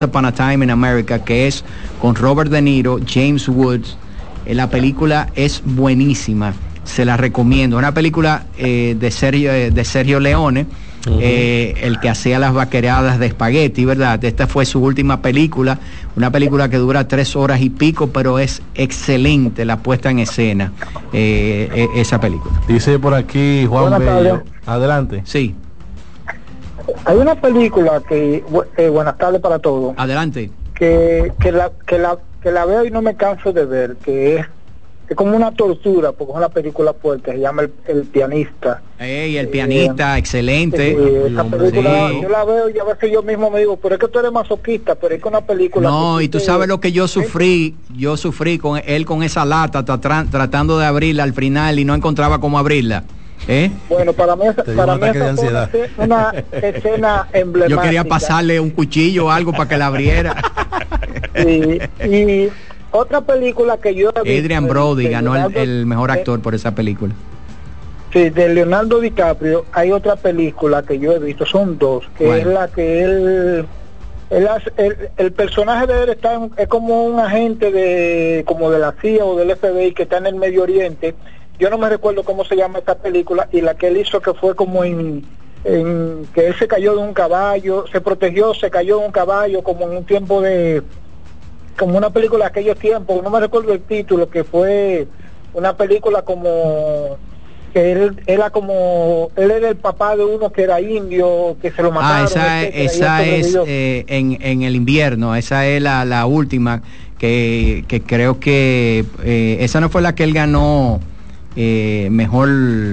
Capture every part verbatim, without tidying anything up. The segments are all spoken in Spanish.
Upon a Time in America, que es con Robert De Niro, James Woods. Eh, la película es buenísima, se la recomiendo. Una película eh, de Sergio de Sergio Leone, uh-huh. eh, el que hacía las vaqueradas de espagueti, ¿verdad? Esta fue su última película, una película que dura tres horas y pico, pero es excelente la puesta en escena, eh, eh, esa película. Dice por aquí Juan Bello. Adelante. Sí. Hay una película que, eh, buenas tardes para todos. Adelante. Que, que, la, que, la, que la veo y no me canso de ver, que es, es como una tortura, porque es una película fuerte, se llama El, el Pianista. Ey, El Pianista, eh, excelente. Eh, esa película, sí. Yo la veo y a veces yo mismo me digo, pero es que tú eres masoquista, pero es que una película... No, y tú te, sabes lo que yo sufrí, yo sufrí con él con esa lata, tra tratando de abrirla al final y no encontraba cómo abrirla. ¿Eh? Bueno, para mí, para mí esa fue una, una escena emblemática. Yo quería pasarle un cuchillo o algo para que la abriera. y, y otra película que yo he visto, Adrian Brody ganó Leonardo, el, el mejor actor por esa película. Sí, de Leonardo DiCaprio. Hay otra película que yo he visto, son dos, que bueno. es la que él, él hace, el, el personaje de él está en, es como un agente de como de la C I A o del F B I que está en el Medio Oriente. Yo no me recuerdo cómo se llama esta película, y la que él hizo que fue como en, en que él se cayó de un caballo, se protegió, se cayó de un caballo, como en un tiempo de, como una película de aquellos tiempos, no me recuerdo el título, que fue una película como que él era como, él era el papá de uno que era indio, que se lo mataron. Ah, esa, etcétera, esa es eh, en, en el invierno, esa es la, la última, que, que creo que eh, esa no fue la que él ganó. Eh, mejor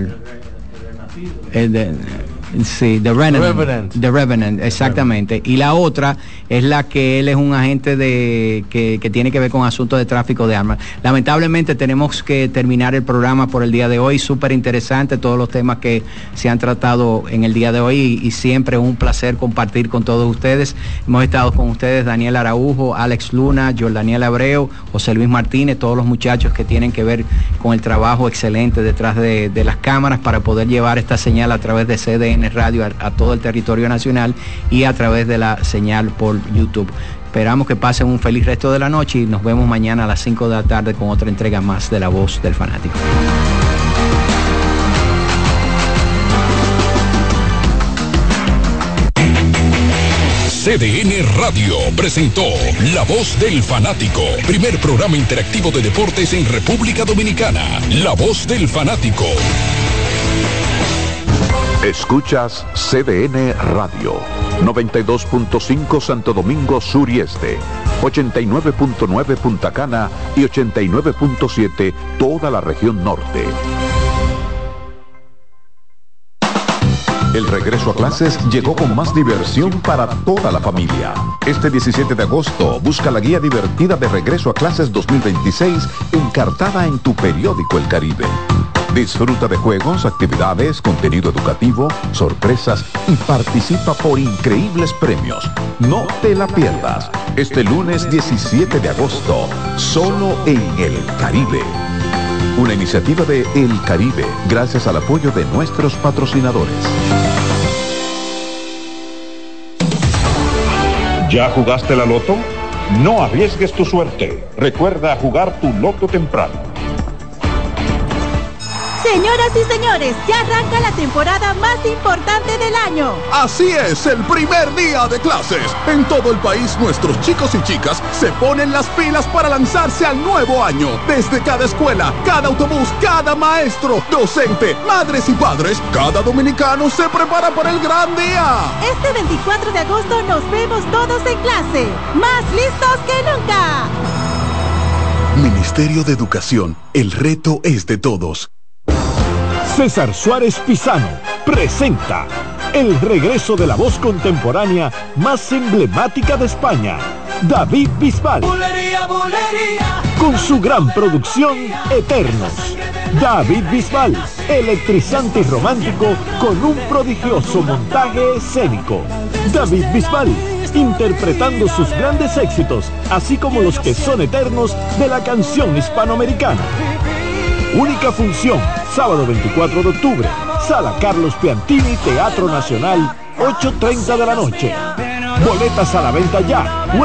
eh, de, sí, The Revenant, Revenant. The Revenant, exactamente. Revenant. Y la otra es la que él es un agente de que, que tiene que ver con asuntos de tráfico de armas. Lamentablemente tenemos que terminar el programa por el día de hoy. Súper interesante todos los temas que se han tratado en el día de hoy, y, y siempre un placer compartir con todos ustedes. Hemos estado con ustedes Daniel Araujo, Alex Luna, Jordaniel Abreu, José Luis Martínez, todos los muchachos que tienen que ver con el trabajo excelente detrás de, de las cámaras para poder llevar esta señal a través de C D N Radio a, a todo el territorio nacional y a través de la señal por YouTube. Esperamos que pasen un feliz resto de la noche y nos vemos mañana a las cinco de la tarde con otra entrega más de La Voz del Fanático. C D N Radio presentó La Voz del Fanático, primer programa interactivo de deportes en República Dominicana. La Voz del Fanático. Escuchas C D N Radio, noventa y dos punto cinco Santo Domingo Sur y Este, ochenta y nueve punto nueve Punta Cana y ochenta y nueve punto siete toda la región norte. El regreso a clases llegó con más diversión para toda la familia. Este diecisiete de agosto, busca la guía divertida de Regreso a Clases dos mil veintiséis encartada en tu periódico El Caribe. Disfruta de juegos, actividades, contenido educativo, sorpresas y participa por increíbles premios. No te la pierdas. Este lunes diecisiete de agosto, solo en El Caribe. Una iniciativa de El Caribe, gracias al apoyo de nuestros patrocinadores. ¿Ya jugaste la loto? No arriesgues tu suerte. Recuerda jugar tu loto temprano. Señoras y señores, ya arranca la temporada más importante del año. Así es, el primer día de clases. En todo el país, nuestros chicos y chicas se ponen las pilas para lanzarse al nuevo año. Desde cada escuela, cada autobús, cada maestro, docente, madres y padres, cada dominicano se prepara para el gran día. Este veinticuatro de agosto nos vemos todos en clase, más listos que nunca. Ministerio de Educación, el reto es de todos. César Suárez Pisano presenta el regreso de la voz contemporánea más emblemática de España, David Bisbal. Bulería, bulería, con su gran producción Eternos. David Bisbal, electrizante y romántico con un prodigioso montaje escénico. David Bisbal, interpretando sus grandes éxitos, así como los que son eternos de la canción hispanoamericana. Única función, sábado veinticuatro de octubre, Sala Carlos Piantini, Teatro Nacional, ocho treinta de la noche. Boletas a la venta ya.